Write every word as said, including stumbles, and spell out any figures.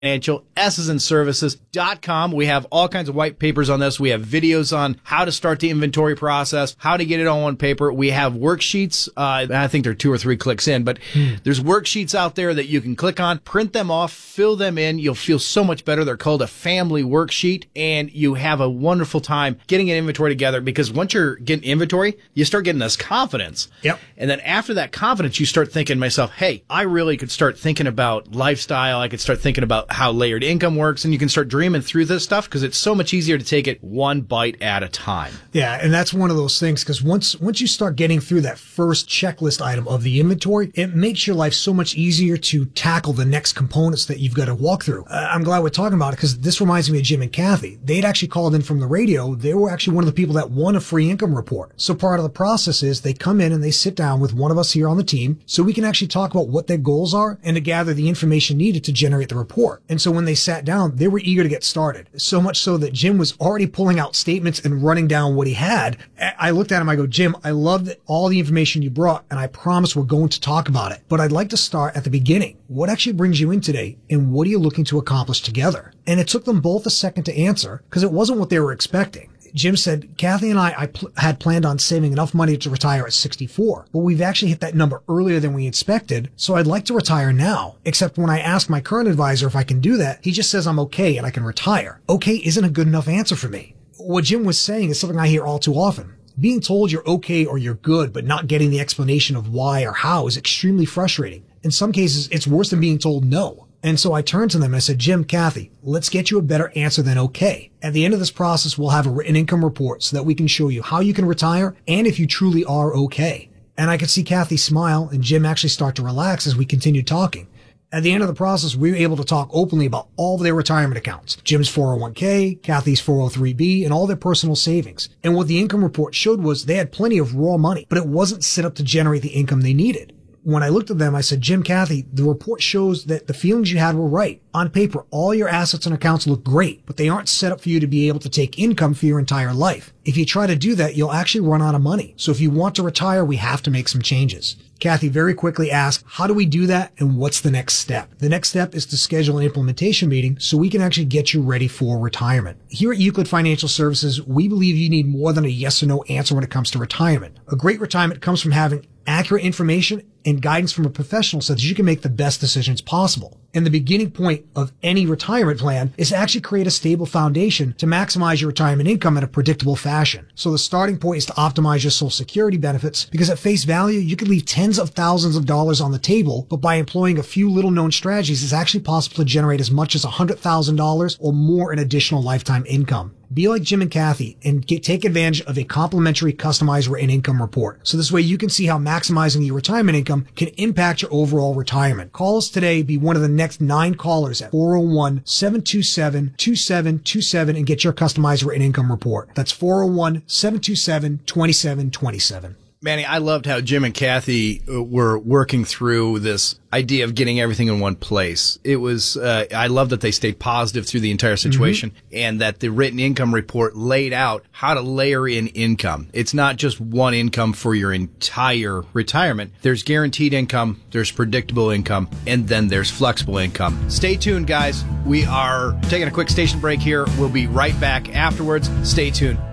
Financial, S's and services dot com. We have all kinds of white papers on this. We have videos on how to start the inventory process, how to get it on one paper. We have worksheets. Uh, I think they're two or three clicks in, but hmm. there's worksheets out there that you can click on, print them off, fill them in. You'll feel so much better. They're called a family worksheet, and you have a wonderful time getting an inventory together, because once you're getting inventory, you start getting this confidence. Yep. And then after that confidence, you start thinking to myself, hey, I really could start thinking about lifestyle. I could start thinking about how layered income works, and you can start dreaming through this stuff, because it's so much easier to take it one bite at a time. Yeah, and that's one of those things, because once once you start getting through that first checklist item of the inventory, it makes your life so much easier to tackle the next components that you've got to walk through. Uh, I'm glad we're talking about it, because this reminds me of Jim and Kathy. They'd actually called in from the radio. They were actually one of the people that won a free income report. So part of the process is they come in and they sit down with one of us here on the team, so we can actually talk about what their goals are and to gather the information needed to generate the report. And so when they sat down, they were eager to get started. So much so that Jim was already pulling out statements and running down what he had. I looked at him, I go, Jim, I love all the information you brought, and I promise we're going to talk about it. But I'd like to start at the beginning. What actually brings you in today, and what are you looking to accomplish together? And it took them both a second to answer, because it wasn't what they were expecting. Jim said, Kathy and I, I pl- had planned on saving enough money to retire at sixty-four, but we've actually hit that number earlier than we expected, so I'd like to retire now. Except when I ask my current advisor if I can do that, he just says I'm okay and I can retire. Okay isn't a good enough answer for me. What Jim was saying is something I hear all too often. Being told you're okay or you're good, but not getting the explanation of why or how is extremely frustrating. In some cases, it's worse than being told no. And so I turned to them and I said, Jim, Kathy, let's get you a better answer than okay. At the end of this process, we'll have a written income report so that we can show you how you can retire and if you truly are okay. And I could see Kathy smile and Jim actually start to relax as we continued talking. At the end of the process, we were able to talk openly about all of their retirement accounts, Jim's four oh one k, Kathy's four oh three b, and all their personal savings. And what the income report showed was they had plenty of raw money, but it wasn't set up to generate the income they needed. When I looked at them, I said, Jim, Kathy, the report shows that the feelings you had were right. On paper, all your assets and accounts look great, but they aren't set up for you to be able to take income for your entire life. If you try to do that, you'll actually run out of money. So if you want to retire, we have to make some changes. Kathy very quickly asked, how do we do that and what's the next step? The next step is to schedule an implementation meeting so we can actually get you ready for retirement. Here at Euclid Financial Services, we believe you need more than a yes or no answer when it comes to retirement. A great retirement comes from having accurate information and guidance from a professional so that you can make the best decisions possible. And the beginning point of any retirement plan is to actually create a stable foundation to maximize your retirement income in a predictable fashion. So the starting point is to optimize your Social Security benefits, because at face value, you could leave tens of thousands of dollars on the table, but by employing a few little known strategies, it's actually possible to generate as much as one hundred thousand dollars or more in additional lifetime income. Be like Jim and Kathy and get, take advantage of a complimentary customized written income report. So this way you can see how maximizing your retirement income can impact your overall retirement. Call us today, be one of the next nine callers at four oh one, seven two seven, two seven two seven and get your customized written income report. That's four oh one, seven two seven, two seven two seven. Manny, I loved how Jim and Kathy were working through this idea of getting everything in one place. It was, uh, I love that they stayed positive through the entire situation, mm-hmm. and that the written income report laid out how to layer in income. It's not just one income for your entire retirement. There's guaranteed income, there's predictable income, and then there's flexible income. Stay tuned, guys. We are taking a quick station break here. We'll be right back afterwards. Stay tuned.